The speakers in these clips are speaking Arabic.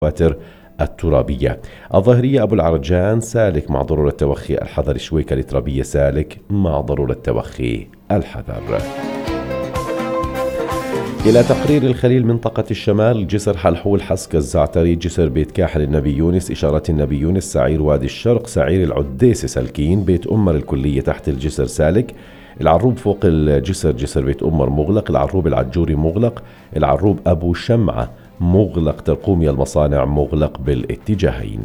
الكواتر الترابية. الظاهرية أبو العرجان سالك مع ضرورة توخي الحذر. شويكة الترابية سالك مع ضرورة توخي الحذر. إلى تقرير الخليل منطقة الشمال، جسر حلحول حسك الزعتري، جسر بيت كاحل النبي يونس، إشارة النبي يونس، سعير وادي الشرق، سعير العديسة سالكين، بيت أمر الكلية تحت الجسر سالك، العروب فوق الجسر جسر بيت أمر مغلق، العروب العجوري مغلق، العروب أبو شمعة مغلق، ترقومي المصانع مغلق بالاتجاهين.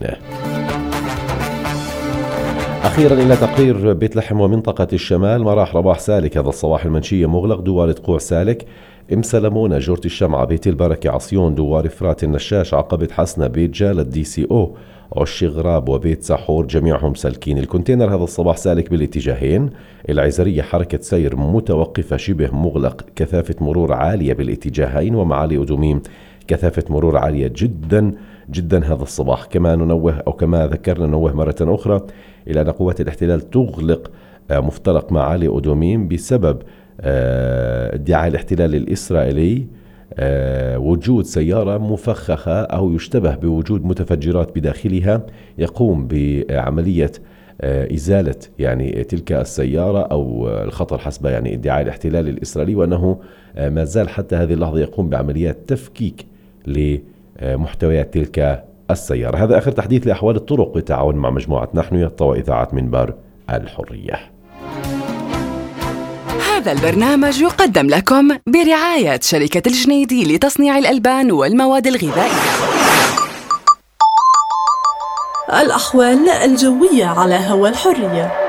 أخيرا إلى تقرير بيت لحم ومنطقة الشمال، مراح رباح سالك هذا الصباح، المنشية مغلق، دوار قوع سالك، ام سلمونة جورة الشمعة، بيت البركة عصيون، دوار فرات النشاش، عقبة حسنة، بيت جالة دي سي او، عش غراب وبيت سحور جميعهم سالكين. الكونتينر هذا الصباح سالك بالاتجاهين. العزرية حركة سير متوقفة شبه مغلق، كثافة مرور عالية بالاتجاهين، ومعالي أدوميم كثافة مرور عالية جدا جدا هذا الصباح. كما ننوه أو كما ذكرنا ننوه مرة أخرى إلى أن قوات الاحتلال تغلق مفترق معالي أدوميم بسبب ادعاء الاحتلال الإسرائيلي وجود سيارة مفخخة أو يشتبه بوجود متفجرات بداخلها، يقوم بعملية إزالة يعني تلك السيارة أو الخطر حسب يعني ادعاء الاحتلال الإسرائيلي، وأنه ما زال حتى هذه اللحظة يقوم بعمليات تفكيك لمحتويات تلك السيارة. هذا آخر تحديث لأحوال الطرق بالتعاون مع مجموعة نحن يطوى إذاعة منبر الحرية. هذا البرنامج يقدم لكم برعاية شركة الجنيدي لتصنيع الألبان والمواد الغذائية. الأحوال الجوية على هوا الحرية.